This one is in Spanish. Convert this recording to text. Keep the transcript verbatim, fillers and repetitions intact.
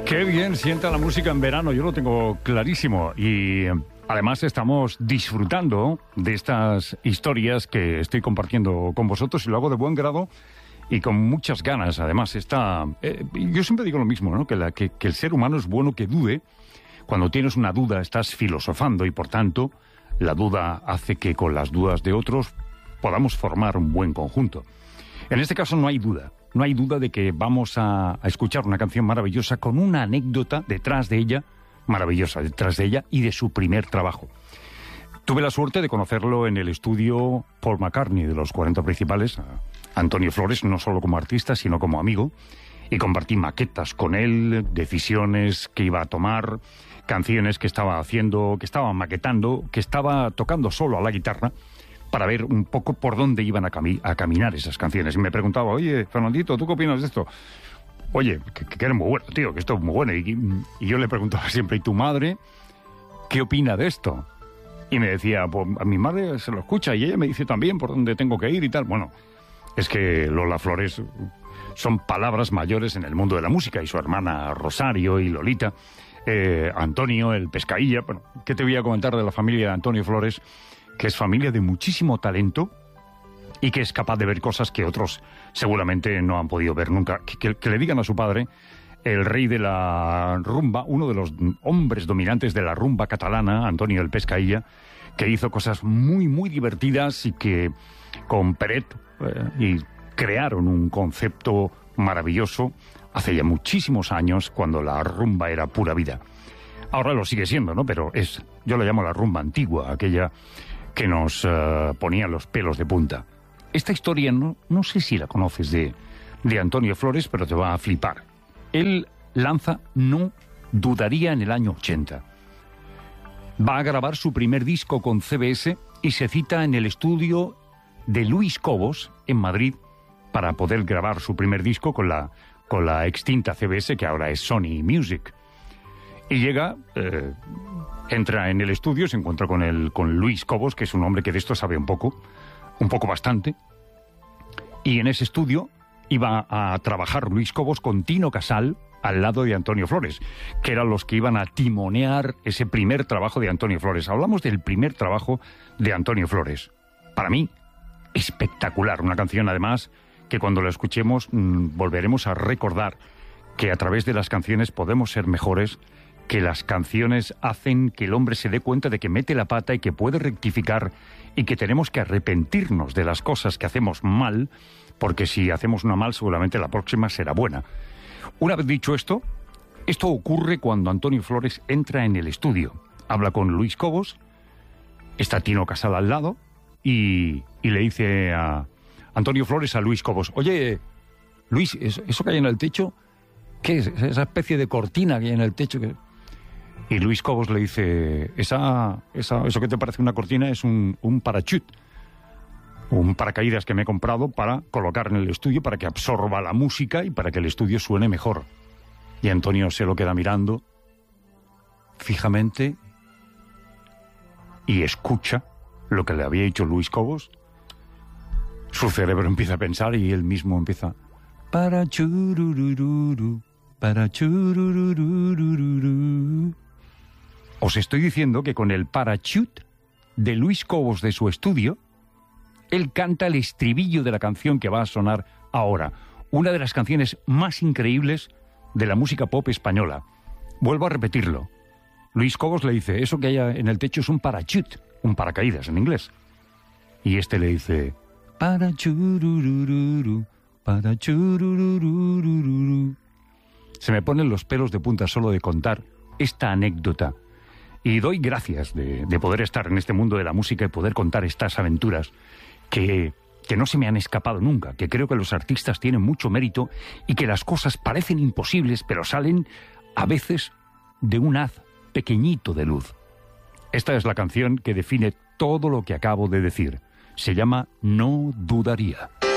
Qué bien sienta la música en verano, yo lo tengo clarísimo. Y además estamos disfrutando de estas historias que estoy compartiendo con vosotros y lo hago de buen grado y con muchas ganas. Además, está, eh, yo siempre digo lo mismo, ¿no? Que, la, que, que el ser humano es bueno que dude. Cuando tienes una duda estás filosofando y por tanto la duda hace que con las dudas de otros podamos formar un buen conjunto. En este caso no hay duda. No hay duda de que vamos a, a escuchar una canción maravillosa con una anécdota detrás de ella, maravillosa detrás de ella y de su primer trabajo. Tuve la suerte de conocerlo en el estudio Paul McCartney de los cuarenta principales, a Antonio Flores, no solo como artista, sino como amigo, y compartí maquetas con él, decisiones que iba a tomar, canciones que estaba haciendo, que estaba maquetando, que estaba tocando solo a la guitarra, para ver un poco por dónde iban a, cami a caminar esas canciones. Y me preguntaba, oye, Fernandito, ¿tú qué opinas de esto? Oye, que, que eres muy bueno, tío, que esto es muy bueno. Y, y yo le preguntaba siempre, ¿y tu madre qué opina de esto? Y me decía, pues a mi madre se lo escucha y ella me dice también por dónde tengo que ir y tal. Bueno, es que Lola Flores son palabras mayores en el mundo de la música, y su hermana Rosario y Lolita, eh, Antonio, el Pescailla. Bueno, ¿qué te voy a comentar de la familia de Antonio Flores? Que es familia de muchísimo talento y que es capaz de ver cosas que otros seguramente no han podido ver nunca. Que, que, que le digan a su padre, el rey de la rumba, uno de los hombres dominantes de la rumba catalana, Antonio el Pescailla, que hizo cosas muy, muy divertidas y que con Peret eh, y crearon un concepto maravilloso hace ya muchísimos años, cuando la rumba era pura vida. Ahora lo sigue siendo, ¿no? Pero es, yo la llamo la rumba antigua, aquella que nos uh, ponía los pelos de punta. Esta historia, no, no sé si la conoces, de, de Antonio Flores, pero te va a flipar. Él lanza No Dudaría en el año ochenta. Va a grabar su primer disco con C B S y se cita en el estudio de Luis Cobos, en Madrid, para poder grabar su primer disco con la, con la extinta C B S, que ahora es Sony Music. Y llega... Eh, Entra en el estudio, se encuentra con, el, con Luis Cobos, que es un hombre que de esto sabe un poco, un poco bastante. Y en ese estudio iba a trabajar Luis Cobos con Tino Casal al lado de Antonio Flores, que eran los que iban a timonear ese primer trabajo de Antonio Flores. Hablamos del primer trabajo de Antonio Flores. Para mí, espectacular. Una canción, además, que cuando la escuchemos mmm, volveremos a recordar que a través de las canciones podemos ser mejores, que las canciones hacen que el hombre se dé cuenta de que mete la pata y que puede rectificar y que tenemos que arrepentirnos de las cosas que hacemos mal, porque si hacemos una mal seguramente la próxima será buena. Una vez dicho esto, esto ocurre cuando Antonio Flores entra en el estudio. Habla con Luis Cobos, está Tino Casal al lado y, y le dice a Antonio Flores a Luis Cobos, oye, Luis, ¿eso que hay en el techo? ¿Qué es? Esa especie de cortina que hay en el techo que... Y Luis Cobos le dice, esa, esa, eso que te parece una cortina es un, un parachute, un paracaídas que me he comprado para colocar en el estudio para que absorba la música y para que el estudio suene mejor. Y Antonio se lo queda mirando fijamente y escucha lo que le había dicho Luis Cobos. Su cerebro empieza a pensar y él mismo empieza, para chururururu, para chururururu. Os estoy diciendo que con el parachute de Luis Cobos de su estudio, él canta el estribillo de la canción que va a sonar ahora. Una de las canciones más increíbles de la música pop española. Vuelvo a repetirlo. Luis Cobos le dice, eso que hay en el techo es un parachute, un paracaídas en inglés. Y este le dice, para chururururu, para chururururu. Se me ponen los pelos de punta solo de contar esta anécdota. Y doy gracias de, de poder estar en este mundo de la música y poder contar estas aventuras que, que no se me han escapado nunca, que creo que los artistas tienen mucho mérito y que las cosas parecen imposibles, pero salen a veces de un haz pequeñito de luz. Esta es la canción que define todo lo que acabo de decir. Se llama No Dudaría.